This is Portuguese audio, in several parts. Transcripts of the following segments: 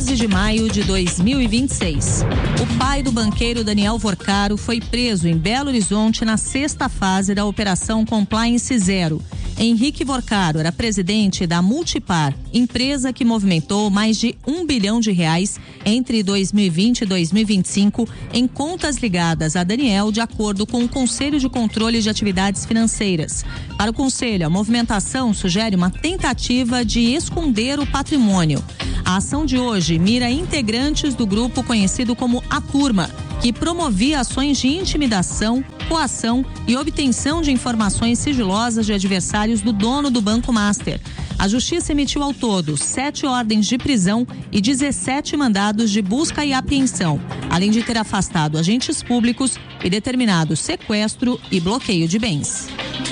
14 de maio de 2026. O pai do banqueiro Daniel Vorcaro foi preso em Belo Horizonte na sexta fase da Operação Compliance Zero. Henrique Vorcaro era presidente da Multipar, empresa que movimentou mais de R$1 bilhão entre 2020 e 2025 em contas ligadas a Daniel, de acordo com o Conselho de Controle de Atividades Financeiras. Para o Conselho, a movimentação sugere uma tentativa de esconder o patrimônio. A ação de hoje mira integrantes do grupo conhecido como A Turma, que promovia ações de intimidação, coação e obtenção de informações sigilosas de adversários do dono do Banco Master. A Justiça emitiu ao todo 7 ordens de prisão e 17 mandados de busca e apreensão, além de ter afastado agentes públicos e determinado sequestro e bloqueio de bens.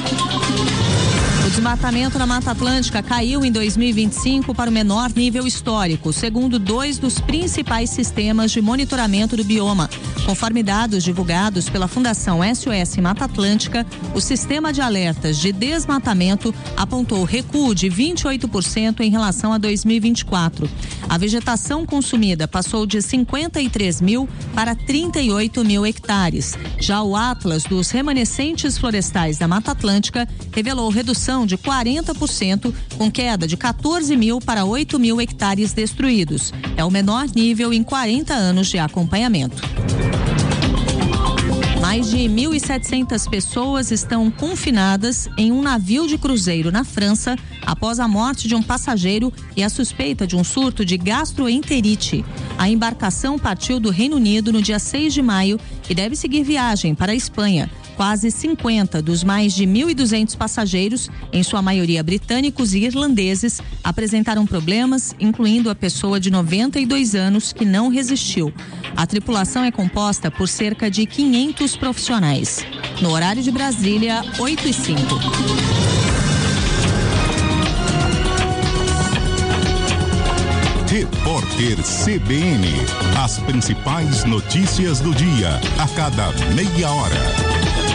O desmatamento na Mata Atlântica caiu em 2025 para o menor nível histórico, segundo 2 dos principais sistemas de monitoramento do bioma. Conforme dados divulgados pela Fundação SOS Mata Atlântica, o sistema de alertas de desmatamento apontou recuo de 28% em relação a 2024. A vegetação consumida passou de 53 mil para 38 mil hectares. Já o Atlas dos remanescentes florestais da Mata Atlântica revelou redução de 40%, com queda de 14 mil para 8 mil hectares destruídos. É o menor nível em 40 anos de acompanhamento. Mais de 1.700 pessoas estão confinadas em um navio de cruzeiro na França após a morte de um passageiro e a suspeita de um surto de gastroenterite. A embarcação partiu do Reino Unido no dia 6 de maio e deve seguir viagem para a Espanha. Quase 50 dos mais de 1.200 passageiros, em sua maioria britânicos e irlandeses, apresentaram problemas, incluindo a pessoa de 92 anos que não resistiu. A tripulação é composta por cerca de 500 profissionais. No horário de Brasília, 8h05. Repórter CBN. As principais notícias do dia, a cada meia hora.